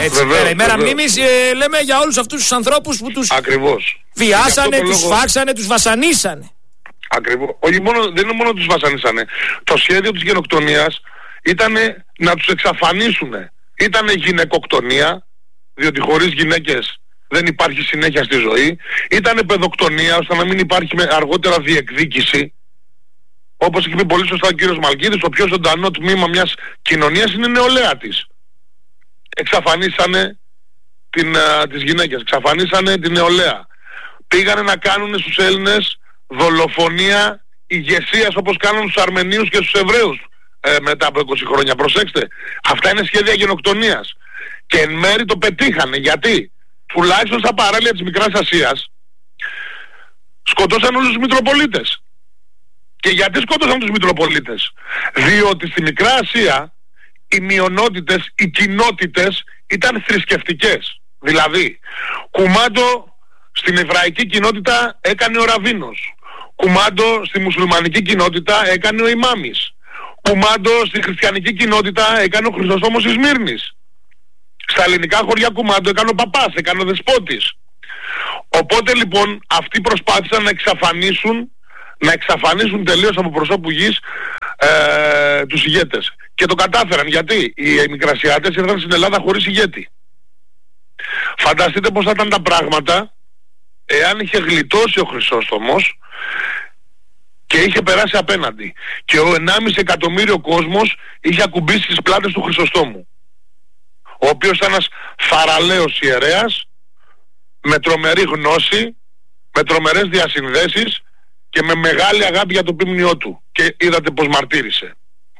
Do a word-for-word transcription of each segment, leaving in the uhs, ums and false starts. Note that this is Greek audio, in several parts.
Έτσι, βεβαίως, μέρα βεβαίως. μνήμης ε, λέμε για όλους αυτούς τους ανθρώπους που τους Ακριβώς. βιάσανε, τους λόγο... φάξανε, τους βασανίσανε. Ακριβώς. Όχι μόνο, δεν είναι μόνο τους βασανίσανε. Το σχέδιο της γενοκτονίας ήταν να τους εξαφανίσουν. Ήταν γυναικοκτονία, διότι χωρίς γυναίκες δεν υπάρχει συνέχεια στη ζωή. Ήταν παιδοκτονία, ώστε να μην υπάρχει αργότερα διεκδίκηση. Όπως έχει πει πολύ σωστά ο κύριος Μαλκίδης, το πιο ζωντανό τμήμα μιας κοινωνίας είναι η νεολαία της. Εξαφανίσανε την, α, τις γυναίκες, εξαφανίσανε την νεολαία. Πήγανε να κάνουν στους Έλληνες δολοφονία ηγεσίας, όπως κάνουν στους Αρμενίους και στους Εβραίους ε, μετά από είκοσι χρόνια. Προσέξτε, αυτά είναι σχέδια γενοκτονίας. Και εν μέρει το πετύχανε. Γιατί? Τουλάχιστον στα παράλια της Μικράς Ασίας σκοτώσαν όλους τους Μητροπολίτες. Και γιατί σκότωσαν τους Μητροπολίτες? Διότι στη Μικρά Ασία οι μειονότητες, οι κοινότητες ήταν θρησκευτικές. Δηλαδή, κουμάντο στην εβραϊκή κοινότητα έκανε ο Ραβίνος. Κουμάντο στη μουσουλμανική κοινότητα έκανε ο Ιμάμις. Κουμάντο στη χριστιανική κοινότητα έκανε ο Χρυσοστόμος της Σμύρνης. Στα ελληνικά χωριά κουμάντο έκανε ο Παπάς, έκανε ο Δεσπότης. Οπότε λοιπόν αυτοί προσπάθησαν να εξαφανίσουν να εξαφανίσουν τελείως από προσώπου γης ε, τους ηγέτες. Και το κατάφεραν. Γιατί? Οι Μικρασιάτες ήρθαν στην Ελλάδα χωρίς ηγέτη. Φανταστείτε πως θα ήταν τα πράγματα εάν είχε γλιτώσει ο Χρυσόστομος και είχε περάσει απέναντι. Και ο ενάμιση εκατομμύριο κόσμος είχε ακουμπήσει τις πλάτες του Χρυσοστόμου, ο οποίος ήταν ένας θαραλέος ιερέας με τρομερή γνώση, με τρομερές διασυνδέσεις και με μεγάλη αγάπη για το ποιμνιό του. Και είδατε πως μαρτύρησε.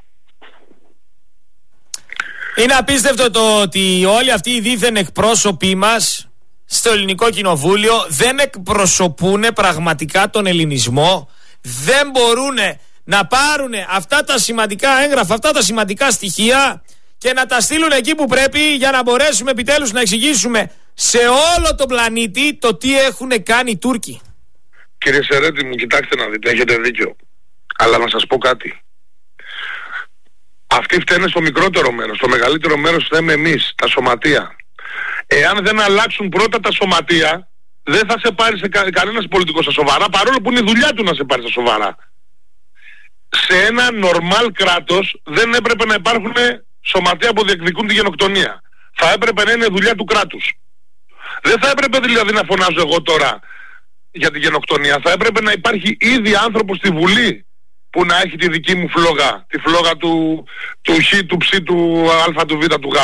Είναι απίστευτο το ότι όλοι αυτοί οι δίθεν εκπρόσωποι μας στο ελληνικό κοινοβούλιο δεν εκπροσωπούν πραγματικά τον ελληνισμό. Δεν μπορούν να πάρουν αυτά τα σημαντικά έγγραφα, αυτά τα σημαντικά στοιχεία και να τα στείλουν εκεί που πρέπει, για να μπορέσουμε επιτέλους να εξηγήσουμε σε όλο τον πλανήτη το τι έχουν κάνει οι Τούρκοι. Κύριε Σερέτη μου, κοιτάξτε να δείτε, έχετε δίκιο. Αλλά να σας πω κάτι. Αυτοί φταίνε στο μικρότερο μέρος. Το μεγαλύτερο μέρος φταίμε εμείς, τα σωματεία. Εάν δεν αλλάξουν πρώτα τα σωματεία, δεν θα σε πάρει σε κα, κανένας πολιτικός στα σοβαρά, παρόλο που είναι η δουλειά του να σε πάρει στα σοβαρά. Σε ένα νορμάλ κράτος δεν έπρεπε να υπάρχουν σωματεία που διεκδικούν τη γενοκτονία. Θα έπρεπε να είναι δουλειά του κράτους. Δεν θα έπρεπε δηλαδή να φωνάζω εγώ τώρα για τη γενοκτονία. Θα έπρεπε να υπάρχει ήδη άνθρωπος στη Βουλή που να έχει τη δική μου φλόγα, τη φλόγα του, του Χ, του Ψ, του Α, του Β, του Γ.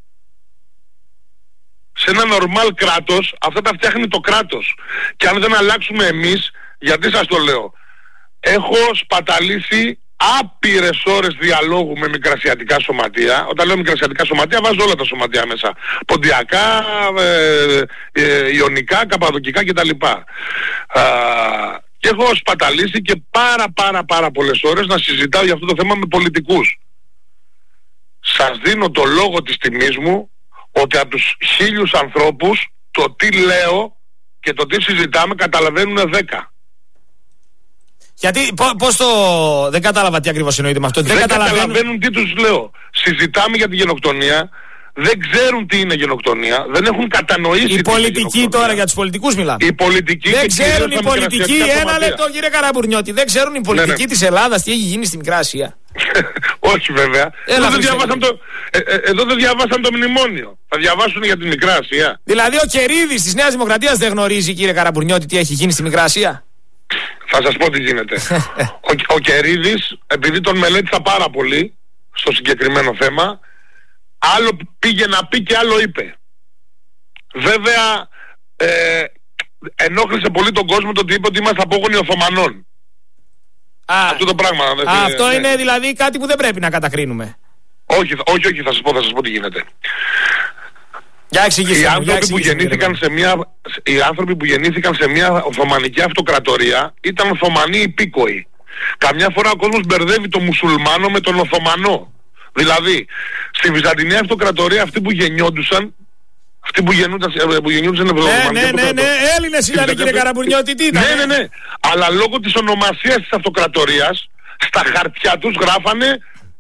Σε ένα νορμάλ κράτος αυτά τα φτιάχνει το κράτος. Και αν δεν αλλάξουμε εμείς, γιατί σας το λέω, έχω σπαταλήσει άπειρες ώρες διαλόγου με μικρασιατικά σωματεία. Όταν λέω μικρασιατικά σωματεία βάζω όλα τα σωματεία μέσα. Ποντιακά, ε, ε, ιωνικά, καπαδοκικά κτλ. Α, και έχω σπαταλήσει και πάρα πάρα πάρα πολλές ώρες να συζητάω για αυτό το θέμα με πολιτικούς. Σας δίνω το λόγο της τιμής μου ότι από τους χίλιους ανθρώπους το τι λέω και το τι συζητάμε καταλαβαίνουν δέκα. Γιατί πώς το... Δεν κατάλαβα τι ακριβώς εννοείται με αυτό. Δεν, δεν καταλαβαίνουν... καταλαβαίνουν τι τους λέω. Συζητάμε για τη γενοκτονία, δεν ξέρουν τι είναι γενοκτονία, δεν έχουν κατανοήσει. Οι πολιτικοί τώρα, για τους πολιτικούς μιλάμε. Οι πολιτικοί δεν ξέρουν οι πολιτικοί, ένα λεπτό κύριε Καραμπουρνιώτη, δεν ξέρουν οι πολιτικοί ναι, ναι. της Ελλάδας τι έχει γίνει στη Μικρά Ασία. Όχι βέβαια. Εδώ δεν, διαβάσαν το, ε, ε, εδώ δεν διαβάσαν το μνημόνιο. Θα διαβάσουν για τη Μικρά Ασία. Δηλαδή ο Κερίδης της Νέας Δημοκρατίας δεν γνωρίζει, κύριε Καραμπουρνιώτη, τι έχει γίνει στη Μικρά Ασία. Θα σας πω τι γίνεται. ο, ο Κερίδης, επειδή τον μελέτησα πάρα πολύ στο συγκεκριμένο θέμα, άλλο πήγε να πει και άλλο είπε. Βέβαια ε, ενόχλησε πολύ τον κόσμο το ότι είπε ότι είμαστε απόγονοι Οθωμανών. Α, αυτό το πράγμα. Α, δεν, αυτό ναι. είναι δηλαδή κάτι που δεν πρέπει να κατακρίνουμε. Όχι, όχι, όχι, θα σας πω, θα σας πω τι γίνεται. Για εξηγήστε, οι, μου, άνθρωποι για που γεννήθηκαν σε μια, οι άνθρωποι που γεννήθηκαν σε μια Οθωμανική αυτοκρατορία ήταν Οθωμανοί υπήκοοι. Καμιά φορά ο κόσμος μπερδεύει τον μουσουλμάνο με τον Οθωμανό. Δηλαδή, στη Βυζαντινή αυτοκρατορία αυτοί που γεννιόντουσαν, αυτοί που γεννούνταν, που γεννιόντουσαν ναι, ναι, ναι, ναι, Έλληνες ήταν, κύριε Καραμπουρνιώτη, τι ήταν. Ναι, ναι, ναι. Αλλά λόγω της ονομασίας της αυτοκρατορίας, στα χαρτιά τους γράφανε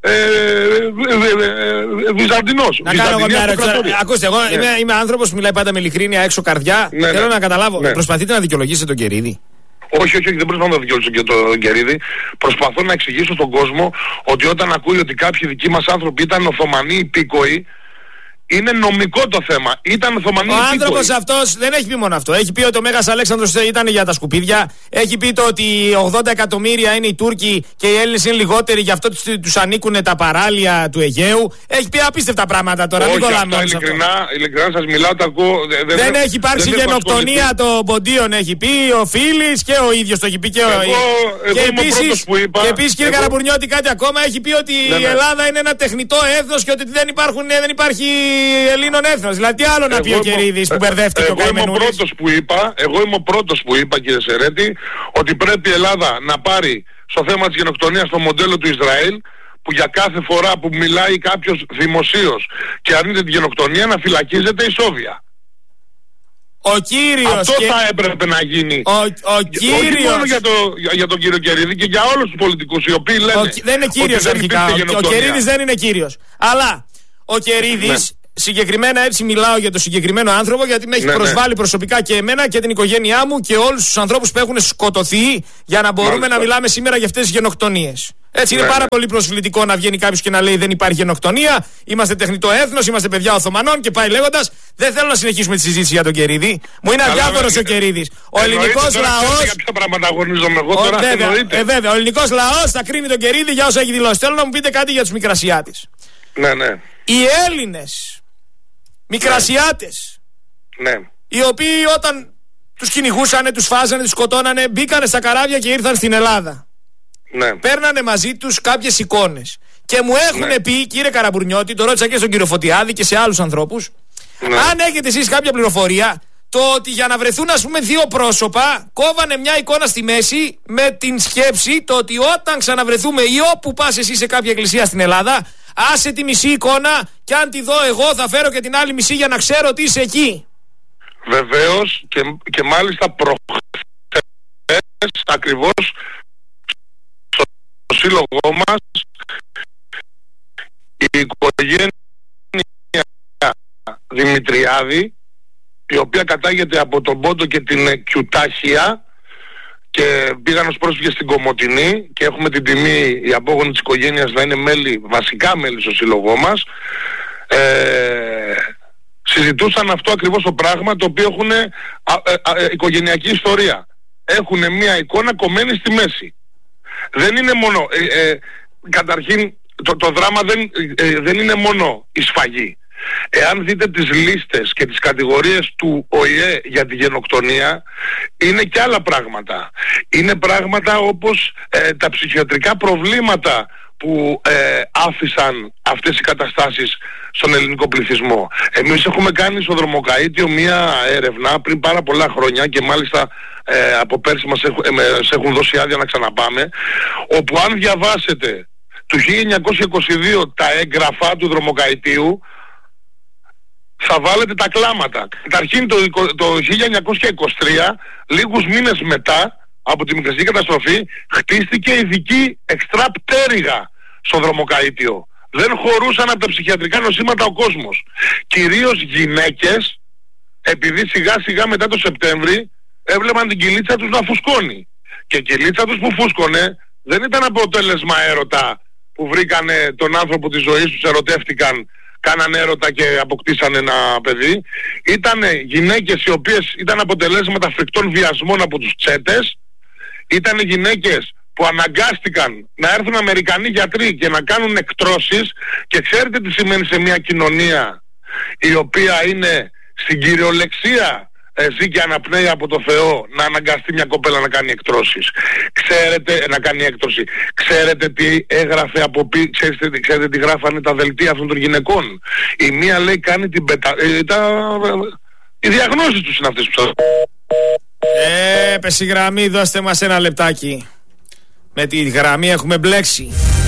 ε, ε, ε, ε, Βυζαντινός. Να κάνω εγώ μια ερώτηση. Ακούστε, εγώ ναι. είμαι, είμαι άνθρωπος που μιλάει πάντα με ειλικρίνεια, έξω καρδιά. Ναι, Θέλω ναι. να καταλάβω. Ναι. Προσπαθείτε να δικαιολογήσετε τον Κερίδη? Όχι, όχι, όχι, δεν προσπαθώ να δικαιολογήσω και τον Κερίδη. Προσπαθώ να εξηγήσω στον κόσμο ότι όταν ακούει ότι κάποιοι δικοί μας άνθρωποι ήταν Οθωμανοί υπήκοοι, είναι νομικό το θέμα. Ήταν Οθωμανοί υπήκοοι. Ο άνθρωπος αυτός δεν έχει πει μόνο αυτό. Έχει πει ότι ο Μέγας Αλέξανδρος ήταν για τα σκουπίδια. Έχει πει το ότι ογδόντα εκατομμύρια είναι οι Τούρκοι και οι Έλληνες είναι λιγότεροι, γι' αυτό τους ανήκουν τα παράλια του Αιγαίου. Έχει πει απίστευτα πράγματα τώρα. Όχι, μην κολλάμε αυτά, ειλικρινά, ειλικρινά σας μιλάω, τα ακούω. Δεν, δεν έχει υπάρξει δεν γενοκτονία των ποντίων, έχει πει ο Φίλης και ο ίδιος το έχει πει και ο ίδιος. Και επίσης, και επίσης κύριε εγώ... Καραμπουρνιώτη, κάτι ακόμα έχει πει ότι ναι, ναι. η Ελλάδα είναι ένα τεχνητό έθνος και ότι δεν, υπάρχουν, δεν υπάρχει Ελλήνων έθνος. Δηλαδή τι άλλο να πει ο Κερίδης που μπερδεύτηκε ο Καημενούλης? Εγώ είμαι ο πρώτος που είπα, εγώ είμαι ο πρώτος που είπα κύριε Σερέτη, ότι πρέπει η Ελλάδα να πάρει στο θέμα της γενοκτονίας το μοντέλο του Ισραήλ, που για κάθε φορά που μιλάει κάποιος δημοσίως και αρνείται τη γενοκτονία να φυλακίζεται ισόβια. Ο κύριος Αυτό και... θα έπρεπε να γίνει. Ο, ο κύριος... Όχι μόνο για, το, για, για τον κύριο Κερίδη και για όλους τους πολιτικούς οι οποίοι λένε... Ο, δεν είναι κύριος αρχικά. Ο, ο Κερίδης δεν είναι κύριος. Αλλά ο Κερίδης... Ναι. Συγκεκριμένα έτσι μιλάω για τον συγκεκριμένο άνθρωπο, γιατί με έχει ναι, προσβάλει ναι. προσωπικά και εμένα και την οικογένειά μου και όλους τους ανθρώπους που έχουν σκοτωθεί, για να μπορούμε Μάλιστα. να μιλάμε σήμερα για αυτές τις γενοκτονίες. Έτσι ναι, είναι πάρα ναι. πολύ προσβλητικό να βγαίνει κάποιος και να λέει δεν υπάρχει γενοκτονία, είμαστε τεχνητό έθνος, είμαστε παιδιά Οθωμανών και πάει λέγοντας. Δεν θέλω να συνεχίσουμε τη συζήτηση για τον Κερίδη. Μου είναι αδιάφορος ο Κερίδης. Ο ελληνικός λαός. Ε, βέβαια, ο ελληνικός λαός θα κρίνει τον Κερίδη για όσα έχει δηλώσει. Θέλω να μου πείτε κάτι για τους Μικρασιάτες. Ναι, ναι. Οι Έλληνες Μικρασιάτες, ναι. οι οποίοι όταν τους κυνηγούσανε, τους φάζανε, τους σκοτώνανε, μπήκανε στα καράβια και ήρθαν στην Ελλάδα. Ναι. Παίρνανε μαζί τους κάποιες εικόνες. Και μου έχουν ναι. πει, κύριε Καραμπουρνιώτη, το ρώτησα και στον κύριο Φωτιάδη και σε άλλους ανθρώπους, ναι. αν έχετε εσείς κάποια πληροφορία, το ότι για να βρεθούν ας πούμε δύο πρόσωπα, κόβανε μια εικόνα στη μέση με την σκέψη το ότι όταν ξαναβρεθούμε ή όπου πας εσύ σε κάποια εκκλησία στην Ελλάδα, άσε τη μισή εικόνα και αν τη δω εγώ θα φέρω και την άλλη μισή για να ξέρω ότι είσαι εκεί. Βεβαίως και, και μάλιστα προχθές ακριβώς στο σύλλογό μας η οικογένεια Δημητριάδη, η οποία κατάγεται από τον Πόντο και την Κιουτάχια και πήγαν ως πρόσφυγες στην Κομοτηνή και έχουμε την τιμή οι απόγονοι της οικογένειας να είναι μέλη, βασικά μέλη στο σύλλογό μας. Ε, συζητούσαν αυτό ακριβώς το πράγμα, το οποίο έχουν α, α, α, οικογενειακή ιστορία. Έχουν μια εικόνα κομμένη στη μέση. Δεν είναι μόνο, ε, ε, καταρχήν το, το δράμα δεν, ε, δεν είναι μόνο η σφαγή. Εάν δείτε τις λίστες και τις κατηγορίες του Ο Η Ε για τη γενοκτονία, είναι και άλλα πράγματα. Είναι πράγματα όπως ε, τα ψυχιατρικά προβλήματα που ε, άφησαν αυτές οι καταστάσεις στον ελληνικό πληθυσμό. Εμείς έχουμε κάνει στο Δρομοκαΐτιο μία έρευνα πριν πάρα πολλά χρόνια και μάλιστα ε, από πέρσι μας έχουν, ε, μας έχουν δώσει άδεια να ξαναπάμε, όπου αν διαβάσετε του χίλια εννιακόσια είκοσι δύο τα έγγραφα του Δρομοκαΐτιου, θα βάλετε τα κλάματα. Καταρχήν το, το χίλια εννιακόσια είκοσι τρία, λίγους μήνες μετά από τη μικρασική καταστροφή, χτίστηκε ειδική εξτρά πτέρυγα στο Δρομοκαΐτιο. Δεν χωρούσαν από τα ψυχιατρικά νοσήματα ο κόσμος. Κυρίως γυναίκες, επειδή σιγά σιγά μετά το Σεπτέμβρη έβλεπαν την κυλίτσα τους να φουσκώνει. Και η κυλίτσα τους που φούσκωνε δεν ήταν αποτέλεσμα έρωτα που βρήκανε τον άνθρωπο της ζωής τους, ερωτεύτηκαν, κάνανε έρωτα και αποκτήσανε ένα παιδί. Ήτανε γυναίκες οι οποίες ήταν αποτελέσματα φρικτών βιασμών από τους τσέτες. Ήτανε γυναίκες που αναγκάστηκαν να έρθουν Αμερικανοί γιατροί και να κάνουν εκτρώσεις. Και ξέρετε τι σημαίνει σε μια κοινωνία η οποία είναι στην κυριολεξία ε, ζει και αναπνέει από το Θεό, να αναγκαστεί μια κοπέλα να κάνει εκτρώσεις. Ξέρετε, να κάνει έκτρωση. Ξέρετε τι έγραφε από πίσω, ξέρετε, ξέρετε τι γράφανε τα δελτία αυτών των γυναικών. Η μία λέει κάνει την πετα... Ε, τα... Οι διαγνώσεις τους είναι αυτές που σας... Ε, πες η γραμμή, δώστε μας ένα λεπτάκι. Με τη γραμμή έχουμε μπλέξει.